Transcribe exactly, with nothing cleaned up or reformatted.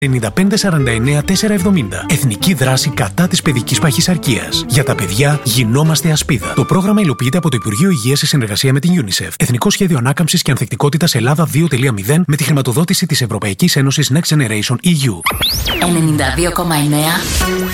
εννιά πέντε σαράντα εννέα τετρακόσια εβδομήντα. Εθνική δράση κατά της παιδικής παχυσαρκίας. Για τα παιδιά γινόμαστε ασπίδα. Το πρόγραμμα υλοποιείται από το Υπουργείο Υγείας σε συνεργασία με την UNICEF. Εθνικό Σχέδιο Ανάκαμψης και Ανθεκτικότητας Ελλάδα δύο κόμμα μηδέν με τη χρηματοδότηση της Ευρωπαϊκής Ένωσης Next Generation ι γιου. ενενήντα δύο κόμμα εννέα